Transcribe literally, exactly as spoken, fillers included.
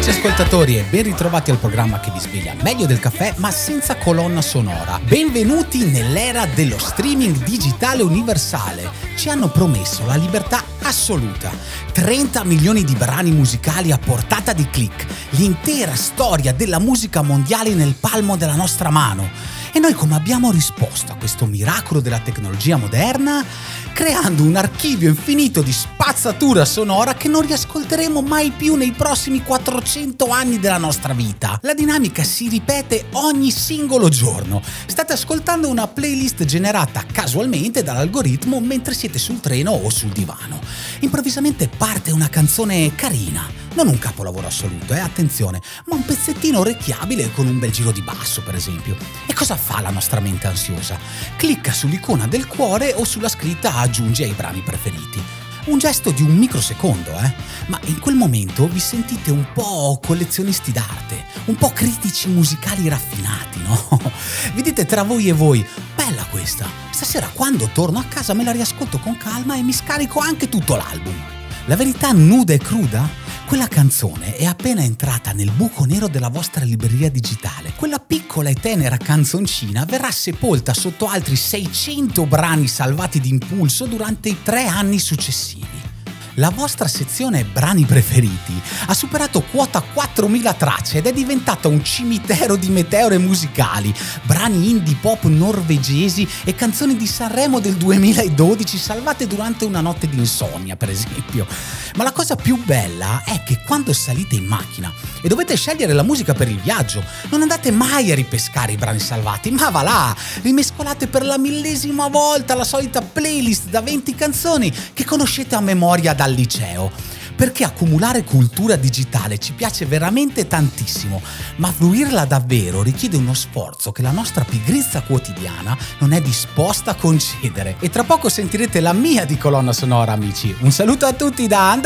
Ascoltatori e ben ritrovati al programma che vi sveglia meglio del caffè ma senza colonna sonora. Benvenuti nell'era dello streaming digitale universale. Ci hanno promesso la libertà assoluta, trenta milioni di brani musicali a portata di click, l'intera storia della musica mondiale nel palmo della nostra mano. E noi come abbiamo risposto a questo miracolo della tecnologia moderna? Creando un archivio infinito di spazzatura sonora che non riascolteremo mai più nei prossimi quattrocento anni della nostra vita. La dinamica si ripete ogni singolo giorno. State ascoltando una playlist generata casualmente dall'algoritmo mentre siete sul treno o sul divano. Improvvisamente parte una canzone carina. Non un capolavoro assoluto, eh, attenzione, ma un pezzettino orecchiabile con un bel giro di basso, per esempio. E cosa fa la nostra mente ansiosa? Clicca sull'icona del cuore o sulla scritta aggiungi ai brani preferiti. Un gesto di un microsecondo, eh? Ma in quel momento vi sentite un po' collezionisti d'arte, un po' critici musicali raffinati, no? Vi dite tra voi e voi, bella questa, stasera quando torno a casa me la riascolto con calma e mi scarico anche tutto l'album. La verità nuda e cruda? Quella canzone è appena entrata nel buco nero della vostra libreria digitale. Quella piccola e tenera canzoncina verrà sepolta sotto altri seicento brani salvati d'impulso durante i tre anni successivi. La vostra sezione brani preferiti ha superato quota quattromila tracce ed è diventata un cimitero di meteore musicali, brani indie pop norvegesi e canzoni di Sanremo del duemiladodici salvate durante una notte di insonnia, per esempio. Ma la cosa più bella è che quando salite in macchina e dovete scegliere la musica per il viaggio, non andate mai a ripescare i brani salvati, ma va là, rimescolate per la millesima volta la solita playlist da venti canzoni che conoscete a memoria da al liceo, perché accumulare cultura digitale ci piace veramente tantissimo, ma fruirla davvero richiede uno sforzo che la nostra pigrizia quotidiana non è disposta a concedere. E tra poco sentirete la mia di colonna sonora, amici. Un saluto a tutti da Andrea.